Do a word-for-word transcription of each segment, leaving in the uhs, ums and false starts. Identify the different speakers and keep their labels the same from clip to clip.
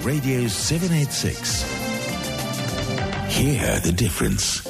Speaker 1: Radio seven eighty-six. Hear the difference.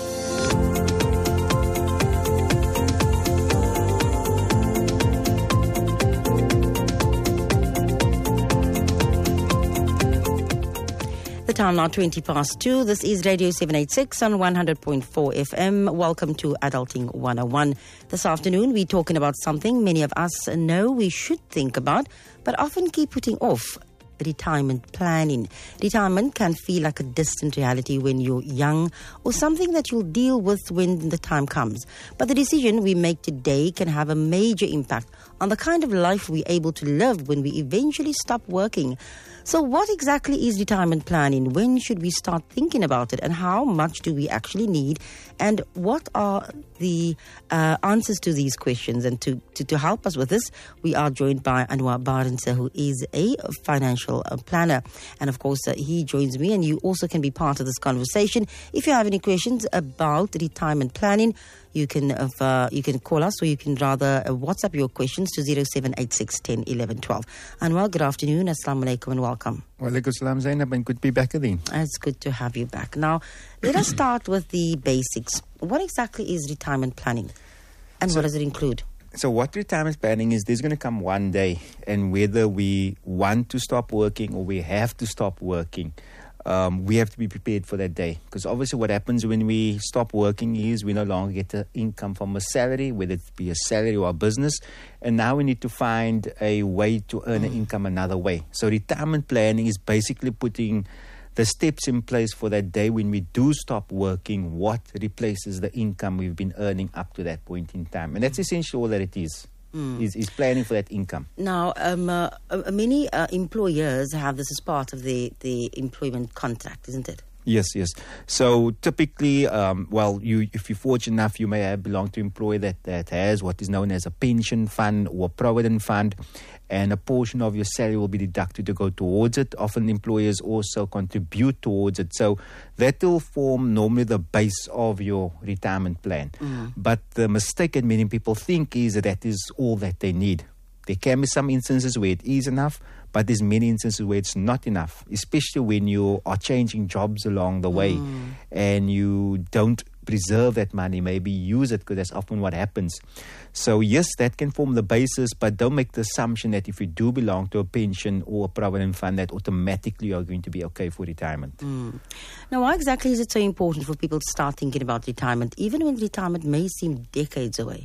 Speaker 2: The time now twenty past two. This is Radio seven eighty-six on one hundred point four F M. Welcome to Adulting one oh one. This afternoon we're talking about something many of us know we should think about, but often keep putting off: retirement planning. Retirement can feel like a distant reality when you're young, or something that you'll deal with when the time comes. But the decision we make today can have a major impact on the kind of life we're able to live when we eventually stop working. So what exactly is retirement planning? When should we start thinking about it? And how much do we actually need? And what are the uh, answers to these questions? And to, to, to help us with this, we are joined by Anwar Barnse, who is a financial uh, planner. And of course, uh, he joins me, and you also can be part of this conversation. If you have any questions about retirement planning, you can uh, you can call us, or you can rather uh, WhatsApp your questions to zero seven eight six, one zero, one one, one two. Anwar, good afternoon. Assalamu alaikum and welcome.
Speaker 3: Wa alaikum salam, Zainab, and good to be back again.
Speaker 2: It's good to have you back. Now, let us start with the basics. What exactly is retirement planning, and so, what does it include?
Speaker 3: So what retirement planning is, there's going to come one day, and whether we want to stop working or we have to stop working, Um, we have to be prepared for that day. Because obviously what happens when we stop working is we no longer get the income from a salary, whether it be a salary or a business. And now we need to find a way to earn mm. an income another way. So retirement planning is basically putting the steps in place for that day when we do stop working, what replaces the income we've been earning up to that point in time. And that's essentially all that it is. Mm. Is, is planning for that income.
Speaker 2: Now, um, uh, uh, many uh, employers have this as part of the, the employment contract, isn't it?
Speaker 3: Yes, yes. So typically, um, well, you if you're fortunate enough, you may have belong to an employer that, that has what is known as a pension fund or a provident fund, and a portion of your salary will be deducted to go towards it. Often employers also contribute towards it. So that will form normally the base of your retirement plan. Mm. But the mistake that many people think is that that is all that they need. There can be some instances where it is enough, but there's many instances where it's not enough, especially when you are changing jobs along the way mm. and you don't preserve that money, maybe use it, because that's often what happens. So yes, that can form the basis, but don't make the assumption that if you do belong to a pension or a provident fund, that automatically you are going to be okay for retirement.
Speaker 2: Mm. Now, why exactly is it so important for people to start thinking about retirement, even when retirement may seem decades away?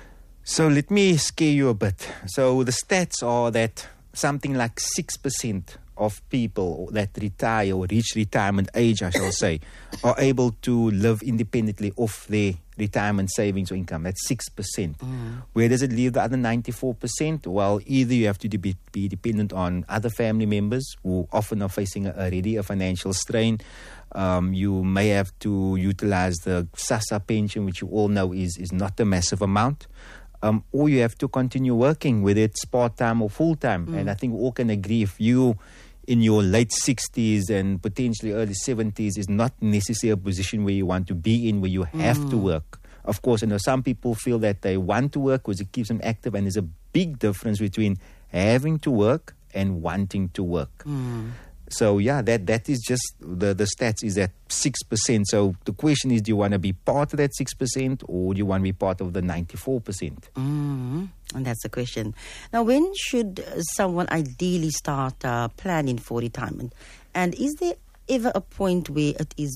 Speaker 3: So let me scare you a bit. So the stats are that something like six percent of people that retire or reach retirement age, I shall say, are able to live independently off their retirement savings or income. That's six percent. Mm. Where does it leave the other ninety-four percent? Well, either you have to be, be dependent on other family members who often are facing a, already a financial strain. Um, you may have to utilize the SASSA pension, which you all know is, is not a massive amount. Um, or you have to continue working, whether it's part-time or full-time. Mm. And I think we all can agree, if you in your late sixties and potentially early seventies is not necessarily a position where you want to be in, where you have mm. to work. Of course, I know some people feel that they want to work because it keeps them active, and there's a big difference between having to work and wanting to work. Mm. So yeah, that, that is just, the, the stats is at six percent. So the question is, do you want to be part of that six percent, or do you want to be part of the ninety-four percent?
Speaker 2: Mm-hmm. And that's the question. Now, when should someone ideally start uh, planning for retirement? And is there ever a point where it is